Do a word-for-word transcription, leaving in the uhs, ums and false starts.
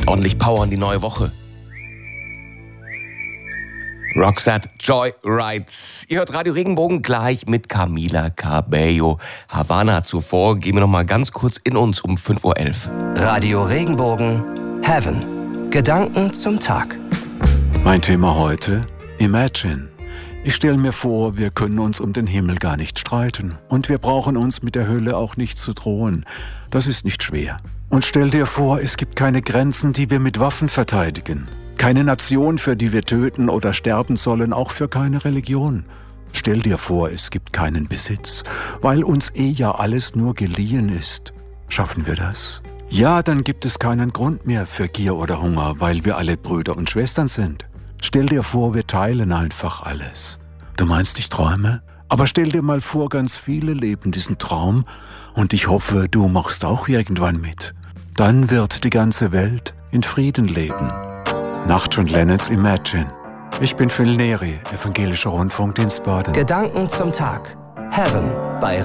Mit ordentlich Power in die neue Woche. Roxette Joyride. Ihr hört Radio Regenbogen gleich mit Camila Cabello. Havana zuvor. Gehen wir noch mal ganz kurz in uns um fünf Uhr elf. Radio Regenbogen Heaven. Gedanken zum Tag. Mein Thema heute: Imagine. Ich stelle mir vor, wir können uns um den Himmel gar nicht streiten. Und wir brauchen uns mit der Hölle auch nicht zu drohen. Das ist nicht schwer. Und stell dir vor, es gibt keine Grenzen, die wir mit Waffen verteidigen. Keine Nation, für die wir töten oder sterben sollen, auch für keine Religion. Stell dir vor, es gibt keinen Besitz, weil uns eh ja alles nur geliehen ist. Schaffen wir das? Ja, dann gibt es keinen Grund mehr für Gier oder Hunger, weil wir alle Brüder und Schwestern sind. Stell dir vor, wir teilen einfach alles. Du meinst, ich träume? Aber stell dir mal vor, ganz viele leben diesen Traum und ich hoffe, du machst auch irgendwann mit. Dann wird die ganze Welt in Frieden leben. Nach John Lennons Imagine. Ich bin Phil Neri, evangelischer Rundfunkdienst Baden. Gedanken zum Tag. Heaven bei